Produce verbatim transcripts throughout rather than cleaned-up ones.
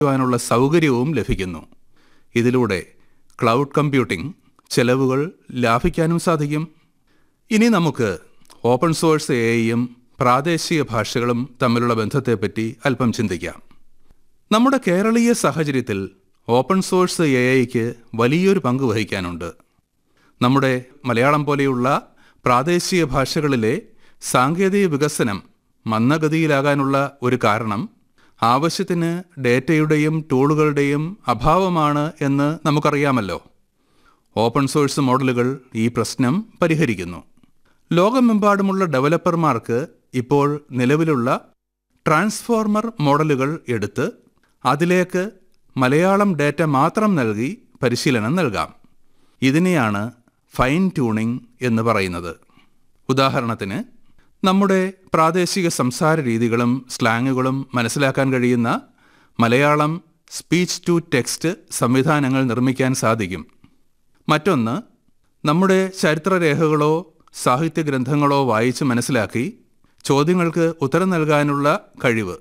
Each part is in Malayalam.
ാനുള്ള സൗകര്യവും ലഭിക്കുന്നു. ഇതിലൂടെ ക്ലൗഡ് കമ്പ്യൂട്ടിംഗ് ചെലവുകൾ ലാഭിക്കാനും സാധിക്കും. ഇനി നമുക്ക് ഓപ്പൺ സോഴ്സ് എ ഐയും പ്രാദേശിക ഭാഷകളും തമ്മിലുള്ള ബന്ധത്തെപ്പറ്റി അല്പം ചിന്തിക്കാം. നമ്മുടെ കേരളീയ സാഹചര്യത്തിൽ ഓപ്പൺ സോഴ്സ് എ ഐക്ക് വലിയൊരു പങ്ക് വഹിക്കാനുണ്ട്. നമ്മുടെ മലയാളം പോലെയുള്ള പ്രാദേശിക ഭാഷകളിലെ സാങ്കേതിക വികസനം മന്ദഗതിയിലാകാനുള്ള ഒരു കാരണം ആവശ്യത്തിന് ഡേറ്റയുടെയും ടൂളുകളുടെയും അഭാവമാണ് എന്ന് നമുക്കറിയാമല്ലോ. ഓപ്പൺ സോഴ്സ് മോഡലുകൾ ഈ പ്രശ്നം പരിഹരിക്കുന്നു. ലോകമെമ്പാടുമുള്ള ഡെവലപ്പർമാർക്ക് ഇപ്പോൾ നിലവിലുള്ള ട്രാൻസ്ഫോർമർ മോഡലുകൾ എടുത്ത് അതിലേക്ക് മലയാളം ഡേറ്റ മാത്രം നൽകി പരിശീലനം നൽകാം. ഇതിനെയാണ് ഫൈൻ ട്യൂണിംഗ് എന്ന് പറയുന്നത്. ഉദാഹരണത്തിന്, നമ്മുടെ പ്രാദേശിക സംസാര രീതികളും സ്ലാങ്ങുകളും മനസ്സിലാക്കാൻ കഴിയുന്ന മലയാളം സ്പീച്ച് ടു ടെക്സ്റ്റ് സംവിധാനങ്ങൾ നിർമ്മിക്കാൻ സാധിക്കും. മറ്റൊന്ന്, നമ്മുടെ ചരിത്രരേഖകളോ സാഹിത്യഗ്രന്ഥങ്ങളോ വായിച്ച് മനസ്സിലാക്കി ചോദ്യങ്ങൾക്ക് ഉത്തരം നൽകാനുള്ള കഴിവ്.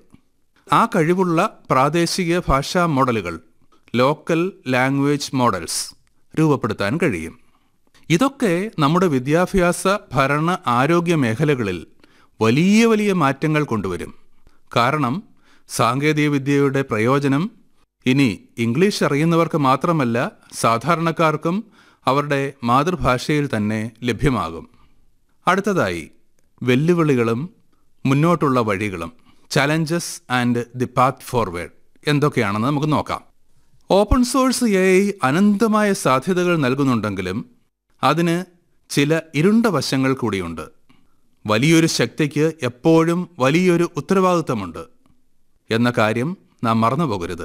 ആ കഴിവുള്ള പ്രാദേശിക ഭാഷാ മോഡലുകൾ, ലോക്കൽ ലാംഗ്വേജ് മോഡൽസ് രൂപപ്പെടുത്താൻ കഴിയും. ഇതൊക്കെ നമ്മുടെ വിദ്യാഭ്യാസ, ഭരണ, ആരോഗ്യ മേഖലകളിൽ വലിയ വലിയ മാറ്റങ്ങൾ കൊണ്ടുവരും. കാരണം സാങ്കേതികവിദ്യയുടെ പ്രയോജനം ഇനി ഇംഗ്ലീഷ് അറിയുന്നവർക്ക് മാത്രമല്ല, സാധാരണക്കാർക്കും അവരുടെ മാതൃഭാഷയിൽ തന്നെ ലഭ്യമാകും. അടുത്തതായി വെല്ലുവിളികളും മുന്നോട്ടുള്ള വഴികളും, challenges and the path forward എന്തൊക്കെയാണെന്ന് നമുക്ക് നോക്കാം. ഓപ്പൺ സോഴ്സ് എ ഐ അനന്തമായ സാധ്യതകൾ നൽകുന്നുണ്ടെങ്കിലും അതിന് ചില ഇരുണ്ട വശങ്ങൾ കൂടിയുണ്ട്. വലിയൊരു ശക്തിക്ക് എപ്പോഴും വലിയൊരു ഉത്തരവാദിത്തമുണ്ട് എന്ന കാര്യം നാം മറന്നുപോകരുത്.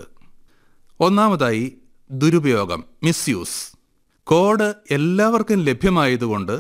ഒന്നാമതായി ദുരുപയോഗം, മിസ്യൂസ്. കോഡ് എല്ലാവർക്കും ലഭ്യമായതുകൊണ്ട്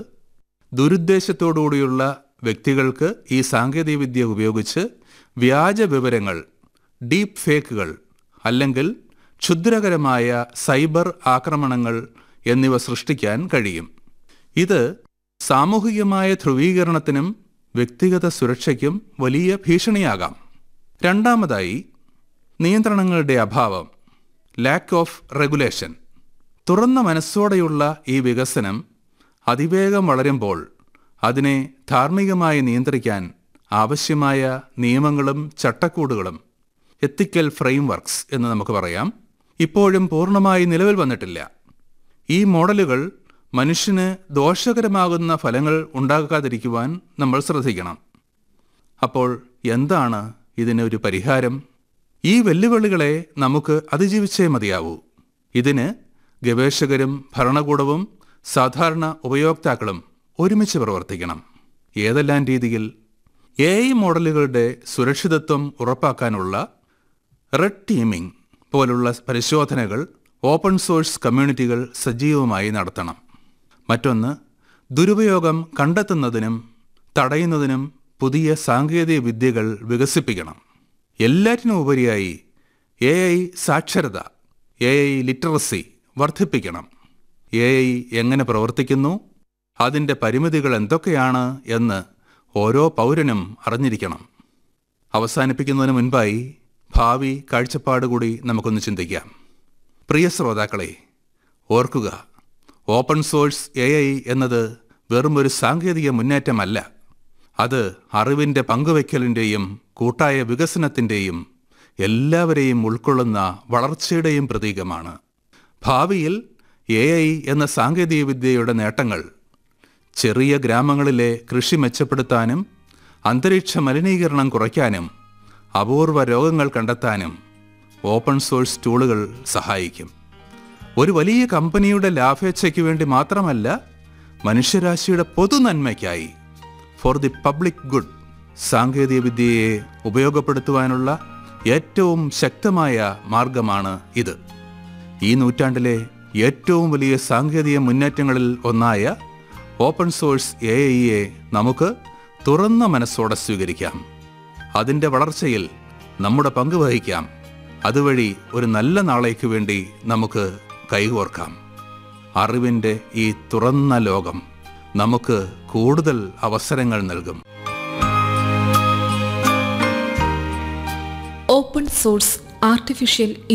ദുരുദ്ദേശത്തോടുകൂടിയുള്ള വ്യക്തികൾക്ക് ഈ സാങ്കേതികവിദ്യ ഉപയോഗിച്ച് വ്യാജ വിവരങ്ങൾ, ഡീപ്പ് ഫേക്കുകൾ അല്ലെങ്കിൽ ക്ഷുദ്രകരമായ സൈബർ ആക്രമണങ്ങൾ എന്നിവ സൃഷ്ടിക്കാൻ കഴിയും. ഇത് സാമൂഹികമായ ധ്രുവീകരണത്തിനും വ്യക്തിഗത സുരക്ഷയ്ക്കും വലിയ ഭീഷണിയാകാം. രണ്ടാമതായി നിയന്ത്രണങ്ങളുടെ അഭാവം, ലാക്ക് ഓഫ് റെഗുലേഷൻ. തുറന്ന മനസ്സോടെയുള്ള ഈ വികസനം അതിവേഗം വളരുമ്പോൾ അതിനെ ധാർമ്മികമായി നിയന്ത്രിക്കാൻ ആവശ്യമായ നിയമങ്ങളും ചട്ടക്കൂടുകളും, എത്തിക്കൽ ഫ്രെയിംവർക്സ് എന്ന് നമുക്ക് പറയാം, ഇപ്പോഴും പൂർണ്ണമായി നിലവിൽ വന്നിട്ടില്ല. ഈ മോഡലുകൾ മനുഷ്യന് ദോഷകരമാകുന്ന ഫലങ്ങൾ ഉണ്ടാകാതിരിക്കുവാൻ നമ്മൾ ശ്രദ്ധിക്കണം. അപ്പോൾ എന്താണ് ഇതിനൊരു പരിഹാരം? ഈ വെല്ലുവിളികളെ നമുക്ക് അതിജീവിച്ചേ മതിയാവൂ. ഇതിന് ഗവേഷകരും ഭരണകൂടവും സാധാരണ ഉപയോക്താക്കളും ഒരുമിച്ച് പ്രവർത്തിക്കണം. ഏതെല്ലാം രീതിയിൽ? എ ഐ മോഡലുകളുടെ സുരക്ഷിതത്വം ഉറപ്പാക്കാനുള്ള റെഡ് ടീമിംഗ് പോലുള്ള പരിശോധനകൾ ഓപ്പൺ സോഴ്സ് കമ്മ്യൂണിറ്റികൾ സജീവമായി നടത്തണം. മറ്റൊന്ന്, ദുരുപയോഗം കണ്ടെത്തുന്നതിനും തടയുന്നതിനും പുതിയ സാങ്കേതിക വിദ്യകൾ വികസിപ്പിക്കണം. എല്ലാറ്റിനും ഉപരിയായി എ ഐ സാക്ഷരത, എ ഐ ലിറ്ററസി വർദ്ധിപ്പിക്കണം. എ ഐ എങ്ങനെ പ്രവർത്തിക്കുന്നു, അതിൻ്റെ പരിമിതികൾ എന്തൊക്കെയാണ് എന്ന് ഓരോ പൗരനും അറിഞ്ഞിരിക്കണം. അവസാനിപ്പിക്കുന്നതിന് മുൻപായി ഭാവി കാഴ്ചപ്പാട് കൂടി നമുക്കൊന്ന് ചിന്തിക്കാം. പ്രിയ ശ്രോതാക്കളെ, ഓർക്കുക, ഓപ്പൺ സോഴ്സ് എ ഐ എന്നത് വെറും ഒരു സാങ്കേതിക മുന്നേറ്റമല്ല. അത് അറിവിൻ്റെ പങ്കുവയ്ക്കലിൻ്റെയും കൂട്ടായ വികസനത്തിൻ്റെയും എല്ലാവരെയും ഉൾക്കൊള്ളുന്ന വളർച്ചയുടെയും പ്രതീകമാണ്. ഭാവിയിൽ എ ഐ എന്ന സാങ്കേതികവിദ്യയുടെ നേട്ടങ്ങൾ ചെറിയ ഗ്രാമങ്ങളിലെ കൃഷി മെച്ചപ്പെടുത്താനും അന്തരീക്ഷ മലിനീകരണം കുറയ്ക്കാനും അപൂർവ രോഗങ്ങൾ കണ്ടെത്താനും ഓപ്പൺ സോഴ്സ് ടൂളുകൾ സഹായിക്കും. ഒരു വലിയ കമ്പനിയുടെ ലാഭേച്ഛയ്ക്ക് വേണ്ടി മാത്രമല്ല, മനുഷ്യരാശിയുടെ പൊതുനന്മയ്ക്കായി, ഫോർ ദി പബ്ലിക് ഗുഡ്, സാങ്കേതികവിദ്യയെ ഉപയോഗപ്പെടുത്തുവാനുള്ള ഏറ്റവും ശക്തമായ മാർഗമാണ് ഇത്. ഈ നൂറ്റാണ്ടിലെ ഏറ്റവും വലിയ സാങ്കേതിക മുന്നേറ്റങ്ങളിൽ ഒന്നായ ഓപ്പൺ സോഴ്സ് എ ഐയെ നമുക്ക് തുറന്ന മനസ്സോടെ സ്വീകരിക്കാം. അതിൻ്റെ വളർച്ചയിൽ നമ്മുടെ പങ്ക് വഹിക്കാം. അതുവഴി ഒരു നല്ല നാളേക്ക് വേണ്ടി നമുക്ക് കൈകോർക്കാം. അറിവിൻ്റെ ഈ തുറന്ന ലോകം നമുക്ക് കൂടുതൽ അവസരങ്ങൾ നൽകും. Open source artificial